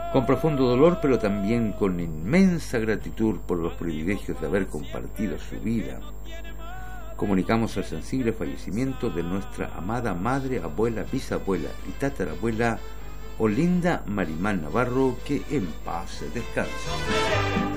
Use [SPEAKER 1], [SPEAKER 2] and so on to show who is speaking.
[SPEAKER 1] Con profundo dolor, pero también con inmensa gratitud por los privilegios de haber compartido su vida, comunicamos el sensible fallecimiento de nuestra amada madre, abuela, bisabuela y tatarabuela Olinda Marimán Navarro, que en paz descanse.